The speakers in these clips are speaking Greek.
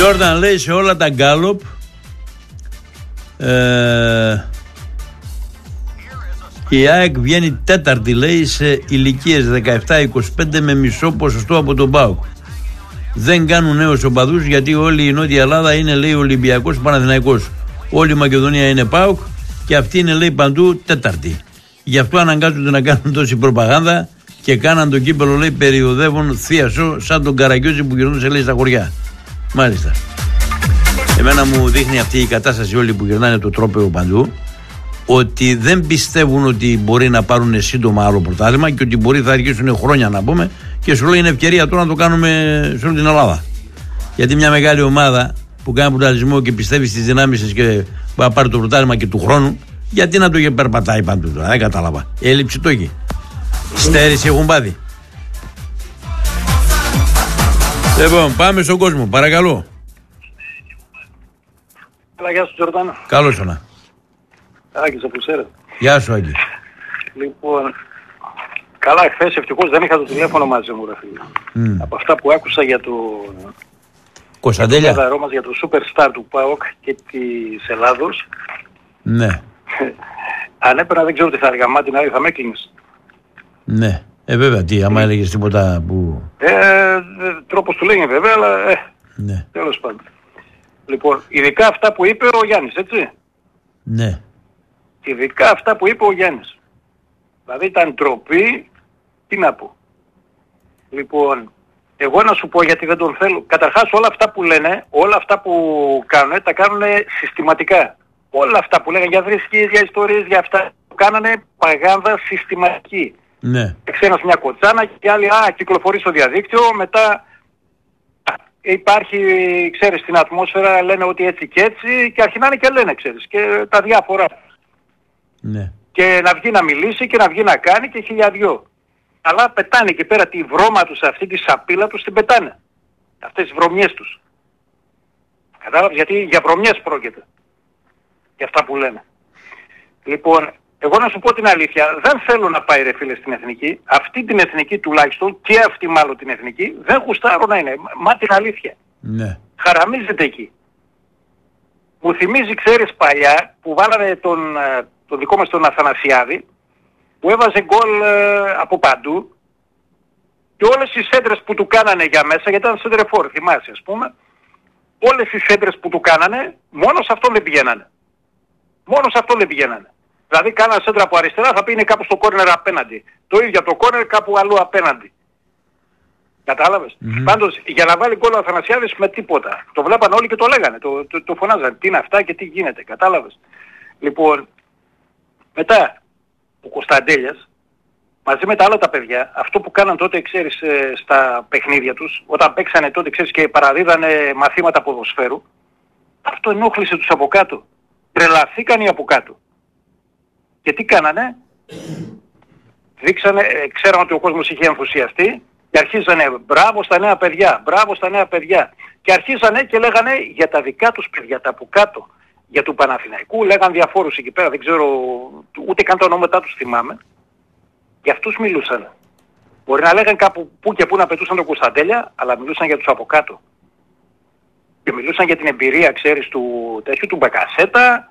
Τζόρνταν λέει σε όλα τα γκάλοπ η ΑΕΚ βγαίνει τέταρτη, λέει, σε ηλικίες 17-25 με μισό ποσοστό από τον ΠΑΟΚ. Δεν κάνουν νέους οπαδούς γιατί όλη η Νότια Ελλάδα είναι, λέει, Ολυμπιακός, Παναθηναϊκός. Όλη η Μακεδονία είναι ΠΑΟΚ και αυτή είναι, λέει, παντού τέταρτη. Γι' αυτό αναγκάζονται να κάνουν τόση προπαγάνδα και κάναν το κύπελο, λέει, περιοδεύουν θίασο σαν τον Καραγκιόζη που γυρνούσε, λέει, στα χωριά. Μάλιστα. Εμένα μου δείχνει αυτή η κατάσταση όλοι που γυρνάνε το τρόπαιο παντού ότι δεν πιστεύουν ότι μπορεί να πάρουν σύντομα άλλο πρωτάθλημα και ότι μπορεί θα αργήσουν χρόνια να πούμε και σου λέει είναι ευκαιρία τώρα να το κάνουμε σε όλη την Ελλάδα. Γιατί μια μεγάλη ομάδα που κάνει πρωταθλητισμό και πιστεύει στις δυνάμεις της και θα πάρει το πρωτάθλημα και του χρόνου, γιατί να το περπατάει παντού τώρα, δεν κατάλαβα. Έλλειψη το έχει. Στέρηση έχουν πάθει. Λοιπόν, πάμε στον κόσμο, παρακαλώ. Γεια σου, Τζορντάνο. Καλώς ήρθατε. Άκης από Σέρα. Γεια σου, Άκη. Λοιπόν, καλά, χθες ευτυχώς δεν είχα το τηλέφωνο μαζί μου, ρε φίλε. Από αυτά που άκουσα για το Κωνσταντέλια. Για το superstar του ΠΑΟΚ και της Ελλάδος. Ναι. Αν έπαιρνα δεν ξέρω τι θα έλεγα, μα την άλλη θα με έκλεινες. Ναι. Βέβαια, τι, άμα έλεγες τίποτα που... Τρόπος του λέγει βέβαια, αλλά ναι. Τέλος πάντων. Λοιπόν, ειδικά αυτά που είπε ο Γιάννης, έτσι. Ναι. Ειδικά αυτά που είπε ο Γιάννης. Δηλαδή ήταν ντροπή, τι να πω. Λοιπόν, εγώ να σου πω γιατί δεν τον θέλω. Καταρχάς όλα αυτά που λένε, όλα αυτά που κάνουν, τα κάνουν συστηματικά. Όλα αυτά που λέγανε για θρησκείες, για ιστορίες, για αυτά που κάνανε παγάνδα συστηματική. Ναι. Ξένας μια κοτσάνα και άλλοι κυκλοφορεί στο διαδίκτυο, μετά υπάρχει, ξέρεις, στην ατμόσφαιρα λένε ότι έτσι και έτσι και αρχινάνε και λένε, ξέρεις, και τα διάφορα. Ναι. Και να βγει να μιλήσει και να βγει να κάνει και χιλιαδιό. Αλλά πετάνε εκεί πέρα τη βρώμα τους, αυτή τη σαπίλα τους την πετάνε. Αυτές τις βρωμιές τους. Κατάλαβες, γιατί για βρωμιές πρόκειται. Για αυτά που λένε. Λοιπόν, εγώ να σου πω την αλήθεια, δεν θέλω να πάει, ρε φίλε, στην εθνική. Αυτή την εθνική τουλάχιστον και αυτή μάλλον την εθνική δεν γουστάρω να είναι. Μα την αλήθεια. Ναι. Χαραμίζεται εκεί. Μου θυμίζει, ξέρεις, παλιά που βάλανε τον δικό μας τον Αθανασιάδη που έβαζε γκολ από παντού και όλες οι σέντρες που του κάνανε για μέσα, γιατί ήταν σέντρεφόρ, θυμάσαι, ας πούμε, όλες οι σέντρες που του κάνανε μόνο σε αυτόν δεν πηγαίνανε. Μόνο σε αυτόν δεν πηγαίνανε. Δηλαδή κάνανε σέντρα από αριστερά, θα πήγαινε κάπου στο κόρνερ απέναντι. Το ίδιο από το κόρνερ κάπου αλλού απέναντι. Κατάλαβες. Πάντως για να βάλει γκολ ο Αθανασιάδης με τίποτα. Το βλέπαν όλοι και το λέγανε. Το φωνάζανε. Τι είναι αυτά και τι γίνεται. Κατάλαβες. Λοιπόν, μετά ο Κωνσταντέλιας μαζί με τα άλλα τα παιδιά, αυτό που κάναν τότε, ξέρεις, στα παιχνίδια τους, όταν παίξανε τότε, ξέρεις, και παραδίδανε μαθήματα ποδοσφαίρου, αυτό ενόχλησε τους από κάτω. Τρελαθήκαν οι από κάτω. Και τι κάνανε, δείξανε, ξέραν ότι ο κόσμος είχε ενθουσιαστεί και αρχίζανε μπράβο στα νέα παιδιά, μπράβο στα νέα παιδιά. Και αρχίζανε και λέγανε για τα δικά τους παιδιά, τα από κάτω, για του Παναθηναϊκού, λέγαν διαφόρους εκεί πέρα, δεν ξέρω, ούτε καν τα ονόματά τους θυμάμαι. Για αυτούς μιλούσαν. Μπορεί να λέγαν κάπου που και που να πετούσαν τον Κωνσταντέλια, αλλά μιλούσαν για τους από κάτω. Και μιλούσαν για την εμπειρία, ξέρεις, του τέτοιου, του Μπακασέτα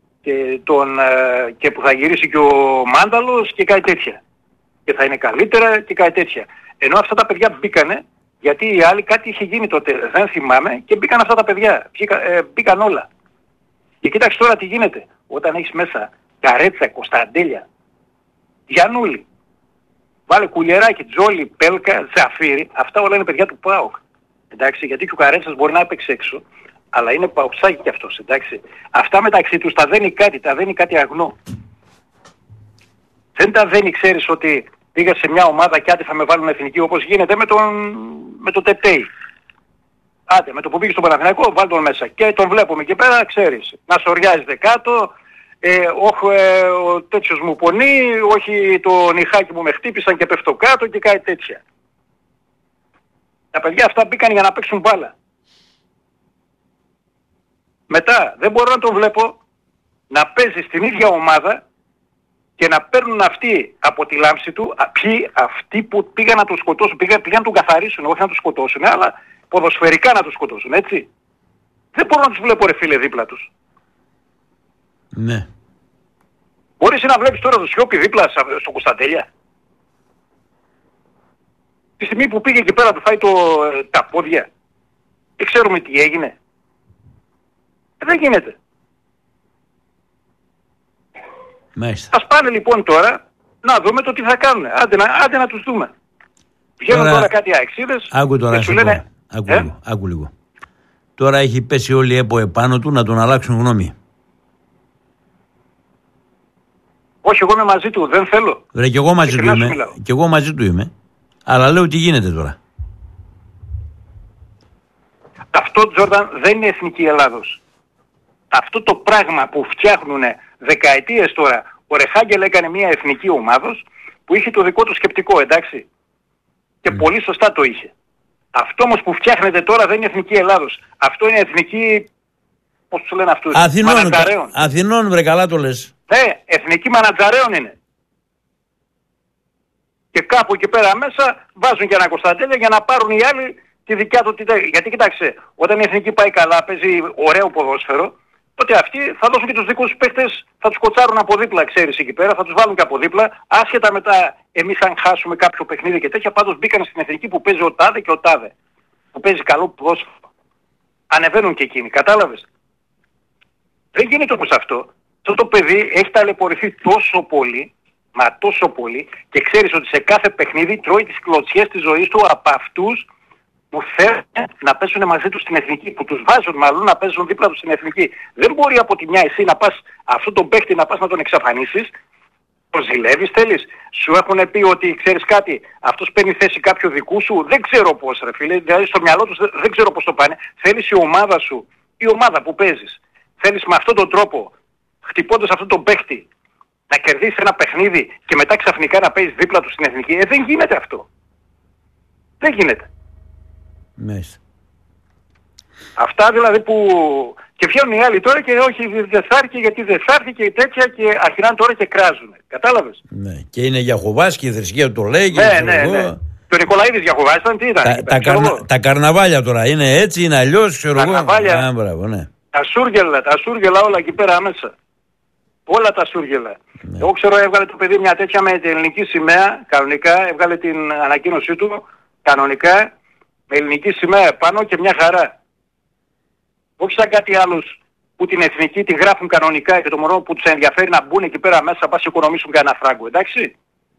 και που θα γυρίσει και ο Μάνταλος και κάτι τέτοια. Και θα είναι καλύτερα και κάτι τέτοια. Ενώ αυτά τα παιδιά μπήκανε, γιατί οι άλλοι κάτι είχε γίνει τότε, δεν θυμάμαι, και μπήκαν αυτά τα παιδιά. Μπήκαν όλα. Και κοίταξε τώρα τι γίνεται. Όταν έχεις μέσα Καρέτσα, Κωνσταντέλια, Γιαννούλη, βάλε Κουλιεράκι, Τζόλι, Πέλκα, Ζαφύρι, αυτά όλα είναι παιδιά του ΠΑΟΚ. Εντάξει, γιατί και ο Καρέτσας μπορεί να έπαιξε έξω, αλλά είναι παουξάκι κι αυτός, εντάξει. Αυτά μεταξύ τους τα δένει κάτι αγνό. Δεν τα δένει, ξέρεις, ότι πήγα σε μια ομάδα και άντε θα με βάλουν εθνική, όπως γίνεται με τον Τετέι. Άντε, με το που πήγε στον Παναθηναϊκό, βάλ τον μέσα. Και τον βλέπουμε εκεί πέρα, ξέρεις, να σοριάζεται κάτω, ο τέτοιος μου πονεί, όχι το νυχάκι μου με χτύπησαν και πέφτω κάτω και κάτι τέτοια. Τα παιδιά αυτά μπήκαν για να παίξουν μπάλα. Μετά δεν μπορώ να τον βλέπω να παίζει στην ίδια ομάδα και να παίρνουν αυτοί από τη λάμψη του, αυτοί που πήγαν να τον σκοτώσουν, πήγαν να τον καθαρίσουν, όχι να τον σκοτώσουν, αλλά ποδοσφαιρικά να τον σκοτώσουν, έτσι. Δεν μπορώ να τους βλέπω ρε φίλε δίπλα τους. Ναι. Μπορείς να βλέπεις τώρα το Σιώπη δίπλα στο Κωνσταντέλια. Τη στιγμή που πήγε εκεί πέρα του φάει τα πόδια. Δεν ξέρουμε τι έγινε. Δεν γίνεται. Μάλιστα. Ας πάνε λοιπόν τώρα να δούμε το τι θα κάνουν. Άντε να τους δούμε. Βγαίνουν τώρα κάτι αεξίδες. Άκου τώρα και σου λένε... Άκου λίγο. Τώρα έχει πέσει όλη η ΕΠΟ επάνω του να τον αλλάξουν γνώμη. Όχι, εγώ είμαι μαζί του, δεν θέλω. Βρε, κι εγώ μαζί του είμαι. Αλλά λέω τι γίνεται τώρα. Αυτό, Τζόρνταν, δεν είναι εθνική Ελλάδος. Αυτό το πράγμα που φτιάχνουν δεκαετίες τώρα, ο Ρεχάγκελ έκανε μια εθνική ομάδος που είχε το δικό του σκεπτικό, εντάξει. Και πολύ σωστά το είχε. Αυτό όμως που φτιάχνεται τώρα δεν είναι εθνική Ελλάδος. Αυτό είναι εθνική, πώς τους λένε αυτούς, μανατζαρέων. Αθηνών, βρε, καλά το λες. Ναι, εθνική μανατζαρέων είναι. Και κάπου εκεί πέρα μέσα βάζουν και ένα Κωνσταντέλια για να πάρουν οι άλλοι τη δικιά του. Γιατί κοιτάξτε, όταν η εθνική πάει καλά, παίζει ωραίο ποδόσφαιρο, τότε αυτοί θα δώσουν και τους δικούς τους παίχτες, θα τους κοτσάρουν από δίπλα, ξέρεις, εκεί πέρα, θα τους βάλουν και από δίπλα, άσχετα μετά εμείς αν χάσουμε κάποιο παιχνίδι και τέτοια, πάντως μπήκαν στην εθνική που παίζει ο τάδε και ο τάδε. Που παίζει καλό ποδόσφαιρο. Ανεβαίνουν και εκείνοι, κατάλαβες. Δεν γίνεται όμως αυτό. Αυτό το παιδί έχει ταλαιπωρηθεί τόσο πολύ, μα τόσο πολύ, και ξέρεις ότι σε κάθε παιχνίδι τρώει τις κλωτσιές της ζωής του από αυτούς που θέλουν να πέσουν μαζί τους στην εθνική, που τους βάζουν μάλλον να παίζουν δίπλα τους στην εθνική. Δεν μπορεί από τη μια εσύ να πας αυτόν τον παίχτη να πας να τον εξαφανίσεις, τον ζηλεύεις θέλεις, σου έχουν πει ότι ξέρεις κάτι, αυτός παίρνει θέση κάποιο δικού σου, δεν ξέρω πώς ρε φίλε, δηλαδή στο μυαλό τους δεν ξέρω πώς το πάνε, θέλεις η ομάδα σου, η ομάδα που παίζεις, θέλεις με αυτόν τον τρόπο, χτυπώντας αυτόν τον παίχτη, να κερδίσεις ένα παιχνίδι και μετά ξαφνικά να παίζεις δίπλα του στην εθνική, δεν γίνεται αυτό. Δεν γίνεται. Μάλιστα. Αυτά δηλαδή που... Και βγαίνουν οι άλλοι τώρα και όχι δεν θα έρθει γιατί δεν θα έρθει και τέτοια και αρχινάνε τώρα και κράζουν. Κατάλαβες. Ναι. Και είναι Γιαχοβάς και η θρησκεία του λέει. Ναι. Το Νικολαίδης Γιαχοβάς ήταν τι ήταν. Τα καρναβάλια τώρα είναι έτσι, είναι αλλιώς, ξέρω εγώ. Καρναβάλια. Μπράβο, ναι. Τα σούργελα όλα εκεί πέρα μέσα. Όλα τα σούργελα. Ναι. Εγώ ξέρω έβγαλε το παιδί μια τέτοια με την ελληνική σημαία, κανονικά, έβγαλε την ανακοίνωσή του, κανονικά, με ελληνική σημαία πάνω και μια χαρά. Όχι σαν κάτι άλλους που την εθνική τη γράφουν κανονικά και το μωρό που τους ενδιαφέρει να μπουν εκεί πέρα μέσα, πας οικονομήσουν κανένα φράγκο, εντάξει.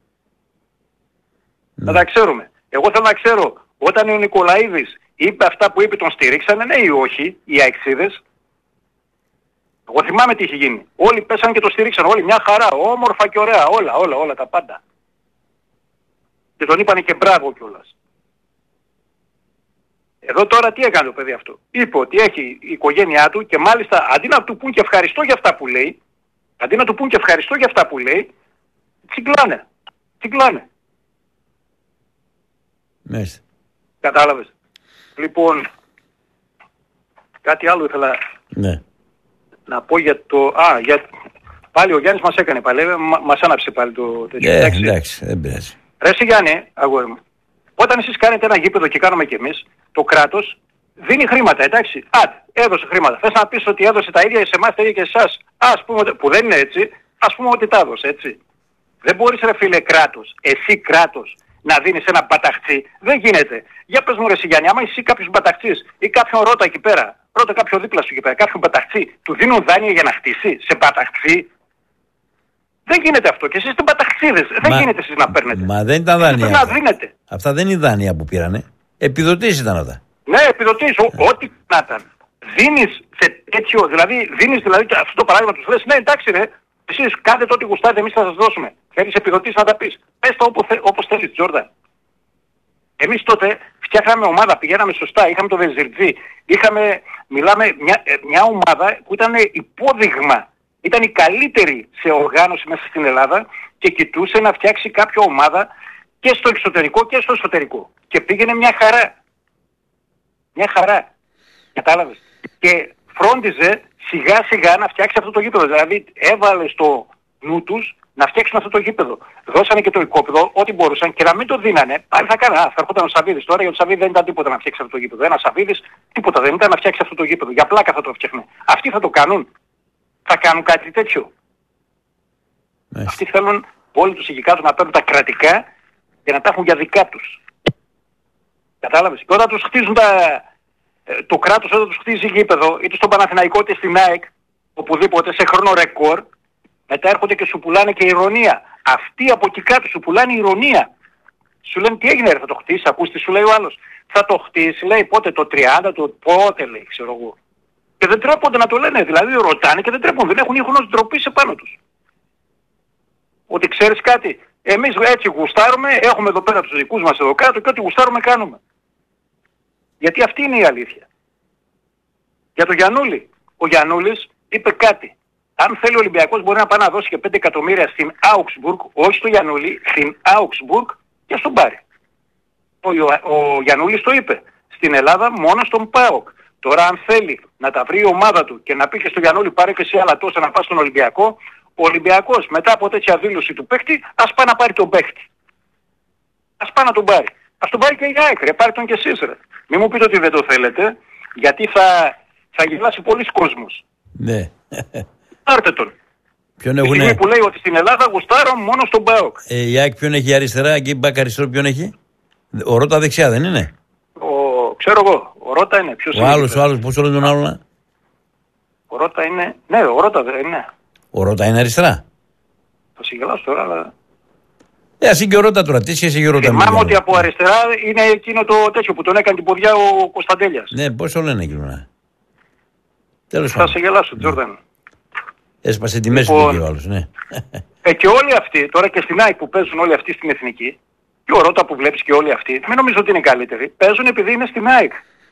Ναι. Να τα ξέρουμε. Εγώ θέλω να ξέρω, όταν ο Νικολαίδης είπε αυτά που είπε, τον στηρίξανε, ναι ή όχι, οι αεξίδες. Εγώ θυμάμαι τι είχε γίνει. Όλοι πέσαν και το στηρίξαν, όλοι μια χαρά, όμορφα και ωραία, όλα τα πάντα. Και τον είπανε και μπράβο κιόλας. Εδώ τώρα τι έκανε το παιδί αυτό. Είπε ότι έχει η οικογένειά του και μάλιστα αντί να του πούν και ευχαριστώ για αυτά που λέει, τσιγκλάνε. Μάλιστα. Κατάλαβες. Λοιπόν, κάτι άλλο ήθελα να πω για το... πάλι ο Γιάννης μας έκανε πάλι, μας άναψε πάλι το τέτοιο. Εντάξει, δεν πειράζει. Ρε εσύ Γιάννη, αγόρι μου, όταν εσείς κάνετε ένα γήπεδο και κάνουμε κι εμείς, το κράτος δίνει χρήματα, εντάξει. Έδωσε χρήματα. Θες να πεις ότι έδωσε τα ίδια σε εμάς, τα ίδια και σε εσάς. Ας πούμε, που δεν είναι έτσι, ας πούμε ότι τα έδωσε, έτσι. Δεν μπορείς ρε φίλε κράτος, εσύ κράτος, να δίνεις ένα μπαταχτσί. Δεν γίνεται. Για πες μου ρε εσύ Γιάννη, άμα εσύ κάποιος μπαταχτσής ή κάποιον ρώτα εκεί πέρα, ρώτα κάποιο δίπλα σου εκεί πέρα, κάποιον μπαταχτσί, του δίνουν δάνεια για να χτίσει σε μπαταχτσί. Δεν γίνεται αυτό. Και εσείς είστε μπαταχτσίδες. Δεν γίνεται εσείς να παίρνετε. Μα δεν ήταν δάνεια. Να δίνετε. Αυτά δεν είναι δάνεια που πήρανε. Επιδοτήσεις ήταν αυτά. Ναι, επιδοτήσεις. Ό,τι να ήταν. Δίνεις σε τέτοιο, δηλαδή αυτό το παράδειγμα τους λες, ναι εντάξει ρε, εσείς κάντε το ό,τι γουστάτε, εμείς θα σας δώσουμε. Θέλεις επιδοτήσεις να τα πεις. Πες το όπως θέλεις, Τζόρνταν. Εμείς τότε φτιάχναμε ομάδα, πηγαίναμε σωστά, είχαμε το Βεζιρτζή, μιλάμε μια ομάδα που ήταν υπόδειγμα. Ήταν η καλύτερη σε οργάνωση μέσα στην Ελλάδα και κοιτούσε να φτιάξει κάποια ομάδα και στο εξωτερικό και στο εσωτερικό. Και πήγαινε μια χαρά. Μια χαρά. Κατάλαβες. Και φρόντιζε σιγά σιγά να φτιάξει αυτό το γήπεδο. Δηλαδή έβαλε στο νου τους να φτιάξουν αυτό το γήπεδο. Δώσανε και το οικόπεδο, ό,τι μπορούσαν και να μην το δίνανε. Πάλι θα κάνανε. Θα έρχονταν ο Σαββίδης τώρα, γιατί ο Σαββίδης δεν ήταν τίποτα να φτιάξει αυτό το γήπεδο. Ένα Σαββίδης τίποτα δεν ήταν να φτιάξει αυτό το γήπεδο. Για πλάκα θα το φτιάχνουν. Αυτοί θα το κάνουν. Θα κάνουν κάτι τέτοιο. Αυτοί θέλουν όλοι τους εκεί κάτω να παίρνουν τα κρατικά και να τα έχουν για δικά τους. Κατάλαβες. Και όταν τους χτίζουν το κράτος, όταν τους χτίζει γήπεδο, είτε στον Παναθηναϊκό είτε στην ΑΕΚ, οπουδήποτε σε χρόνο ρεκόρ, μετά έρχονται και σου πουλάνε και ηρωνία. Αυτοί από εκεί κάτω σου πουλάνε ηρωνία. Σου λένε τι έγινε ρε, θα το χτίσει, ακούς τι σου λέει ο άλλος. Θα το χτίσει, λέει πότε το 30, το πότε λέει, ξέρω εγώ. Και δεν τρέπονται να το λένε, δηλαδή ρωτάνε και δεν τρέπονται, δεν έχουν ίχνος ντροπής επάνω τους. Ότι ξέρεις κάτι, εμείς έτσι γουστάρουμε, έχουμε εδώ πέρα τους δικούς μας εδώ κάτω και ό,τι γουστάρουμε κάνουμε. Γιατί αυτή είναι η αλήθεια. Για τον Γιαννούλη, ο Γιαννούλης είπε κάτι. Αν θέλει ο Ολυμπιακός μπορεί να πάει να δώσει και 5 εκατομμύρια στην Augsburg, όχι στο Γιαννούλη, στην Augsburg και στον πάρει. Ο Γιαννούλης το είπε. Στην Ελλάδα μόνο στον ΠΑΟΚ. Τώρα αν θέλει να τα βρει η ομάδα του και να πει και στο Γιαννούλη πάρε και εσύ άλλα τόσα να πας στον Ολυμπιακό, ο Ολυμπιακός μετά από τέτοια δήλωση του παίχτη ας πάει να πάρει τον παίχτη. Ας πάει να τον πάρει. Ας τον πάρει και η ΑΕΚ ρε, πάρει τον και εσείς ρε. Μην μου πείτε ότι δεν το θέλετε, γιατί θα γελάσει πολλοί κόσμος. Ναι. Πάρτε τον. Ποιον τη έχουνε... στιγμή που λέει ότι στην Ελλάδα γουστάρω μόνο στον ΠΑΟΚ. Η ΑΕΚ ποιον έχει αριστερά, εκεί μπακ αριστερό ποιον έχει? Ο Ρώτα δεξιά δεν είναι? Ξέρω εγώ, ο Ρώτα είναι. Ποιος ο άλλος, πώς το λένε τον άλλον? Ο Ρώτα είναι, ναι, ο Ρώτα δεν είναι. Ο Ρώτα είναι αριστερά. Θα συγκελάσω τώρα, αλλά... Ας είναι και ο Ρώτα τώρα, τι σχέση έχει ο Ρώτα? Θυμάμαι ότι από αριστερά είναι εκείνο το τέτοιο που τον έκανε την ποδιά ο Κωνσταντέλιας. Ναι, πώς το λένε εκείνο? Τέλος πάντων. Θα συγκελάσω, Τζόρνταν. Έσπασε τη μέση του και ο άλλος, ναι. Και όλοι αυτοί, τώρα και στην ΑΕΚ που παίζουν όλοι αυτοί στην Εθνική, και ο Ρώτα που βλέπεις και όλοι αυτοί, μην νομίζω ότι είναι καλύτεροι. Παίζουν επειδή είναι στην ΑΕΚ.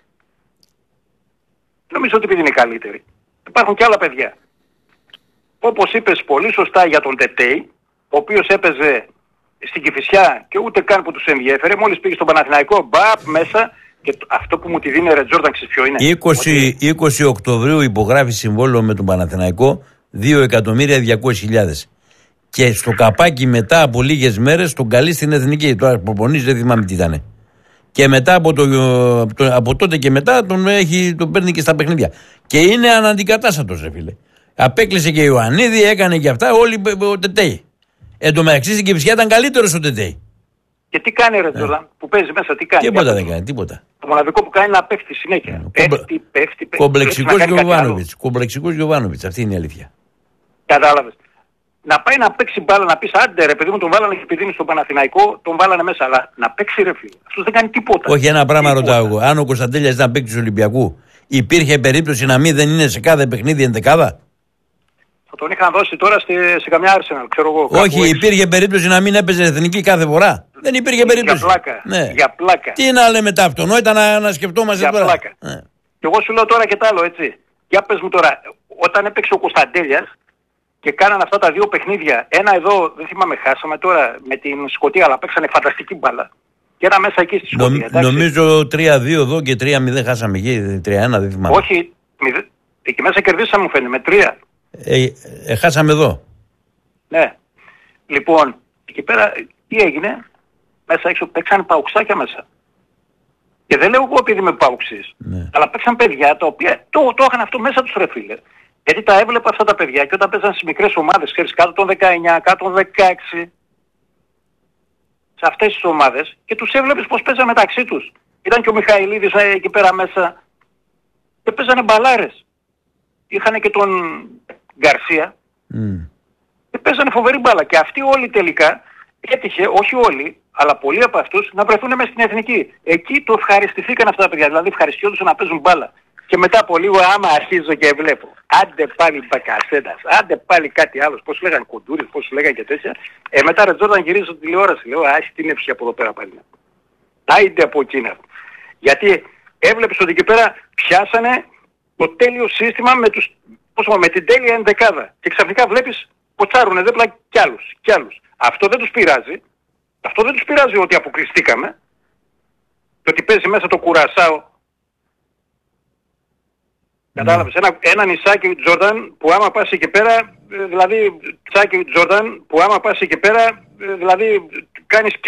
Νομίζω ότι επειδή είναι καλύτεροι. Υπάρχουν και άλλα παιδιά. Όπως είπες πολύ σωστά για τον Τετέι, ο οποίος έπαιζε στην Κηφισιά και ούτε καν που τους ενδιέφερε, μόλις πήγε στον Παναθηναϊκό, μπαπ μέσα, και αυτό που μου τη δίνει ρε Τζόρνταν, ξέρεις ποιο είναι? 20 Οκτωβρίου υπογράφει συμβόλαιο με τον Παναθηναϊκό, 2.200.000. Και στο καπάκι μετά από λίγες μέρες τον καλεί στην Εθνική. Τώρα προπονείς δεν θυμάμαι τι ήταν. Και μετά από τότε και μετά τον παίρνει και στα παιχνίδια. Και είναι αναντικατάστατος ρε φίλε. Απέκλεισε και η Ιωαννίδη, έκανε και αυτά, όλοι ο Τετέι. Εν τω μεταξύ στην Κηφισιά ήταν καλύτερος ο Τετέι. Και τι κάνει ρε Τζόρνταν, που παίζει μέσα, τι κάνει? Τίποτα δεν κάνει, τίποτα. Το μοναδικό που κάνει είναι να παίχτη συνέχεια. Πέφτει. Κομπλεξικός Γιοβάνοβιτς, αυτή είναι η αλήθεια. Κατάλαβες. Να πάει να παίξει μπάλα, να πεις άντε ρε παιδί μου, τον βάλανε και επειδή είναι στο Παναθηναϊκό, τον βάλανε μέσα, αλλά να παίξει ρε φίλε. Αυτός δεν κάνει τίποτα. Όχι, ένα πράγμα ρωτάω εγώ. Αν ο Κωνσταντέλιας ήταν παίκτης του Ολυμπιακού, υπήρχε περίπτωση να μην δεν είναι σε κάθε παιχνίδι ενδεκάδα? Θα τον είχαν δώσει τώρα σε καμιά Arsenal, ξέρω εγώ. Όχι, υπήρχε περίπτωση να μην έπαιζε εθνική κάθε φορά? Δεν υπήρχε περίπτωση. Για πλάκα. Ναι. Για πλάκα. Τι να λέμε τα αυτονόητα να σκεφτόμαστε για τώρα? Πλάκα. Ναι. Και εγώ σου λέω τώρα και τ' άλλο, έτσι. Για πες μου τώρα, όταν έπαιξε ο Κωνσταντέλιας και κάνανε αυτά τα δύο παιχνίδια, ένα εδώ, δεν θυμάμαι, χάσαμε τώρα με την Σκωτία, αλλά παίξανε φανταστική μπάλα. Και ένα μέσα εκεί στη Σκωτία. Νομίζω 3-2 εδώ και 3-0 χάσαμε εκεί, 3-1 δεν θυμάμαι. Όχι, εκεί μέσα κερδίσαμε μου φαίνεται με 3. Χάσαμε εδώ. Ναι. Λοιπόν, εκεί πέρα τι έγινε? Μέσα έξω παίξαν παουξάκια μέσα. Και δεν λέω εγώ επειδή είμαι παουξής. Ναι. Αλλά παίξαν παιδιά τα οποία το είχαν αυτό μέσα τους ρε φίλε. Γιατί τα έβλεπα αυτά τα παιδιά και όταν παίζαν στις μικρές ομάδες, ξέρεις, κάτω των 19, κάτω των 16, σε αυτές τις ομάδες, και τους έβλεπες πως παίζαν μεταξύ τους. Ήταν και ο Μιχαηλίδης εκεί πέρα μέσα και παίζανε μπαλάρες. Είχανε και τον Γκαρσία και παίζανε φοβερή μπάλα. Και αυτοί όλοι τελικά έτυχε, όχι όλοι, αλλά πολλοί από αυτούς να βρεθούν μέσα στην Εθνική. Εκεί το ευχαριστηθήκαν αυτά τα παιδιά, δηλαδή ευχαριστιόντουσαν να παίζουν μπάλα. Και μετά από λίγο άμα αρχίζω και βλέπω, άντε πάλι Μπακασέτας, άντε πάλι κάτι άλλο, πώς λέγανε Κοντούρης, πώς λέγανε και τέτοια. Μετά ρε Τζόρνταν γυρίζω στην τηλεόραση, λέω, άχι την έψη από εδώ πέρα πάλι. Άιντε από εκείνα. Γιατί έβλεπες ότι εκεί πέρα πιάσανε το τέλειο σύστημα με την τέλεια ενδεκάδα. Και ξαφνικά βλέπεις κοτσάρουνε δίπλα κι άλλους. Αυτό δεν τους πειράζει. Αυτό δεν τους πειράζει ότι αποκλειστήκαμε. Και ότι παίζει μέσα το Κουρασάο. Κατάλαβες, ένα νησάκι Τζόρνταν που άμα πας εκεί πέρα, δηλαδή, τσάκι Τζόρνταν που άμα πας εκεί πέρα, δηλαδή κάνεις